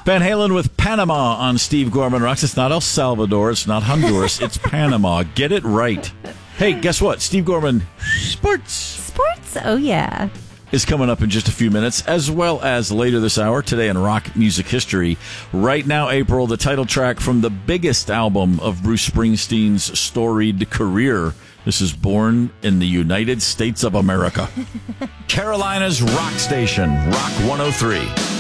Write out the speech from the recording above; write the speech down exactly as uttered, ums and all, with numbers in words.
Van Halen with Panama on Steve Gorman Rocks. It's not El Salvador. It's not Honduras. It's Panama. Get it right. Hey, guess what? Steve Gorman Sports. Sports? Oh, yeah. Is coming up in just a few minutes, as well as later this hour, today in rock music history. Right now, April, the title track from the biggest album of Bruce Springsteen's storied career. This is Born in the United States of America. Carolina's rock station, Rock one oh three.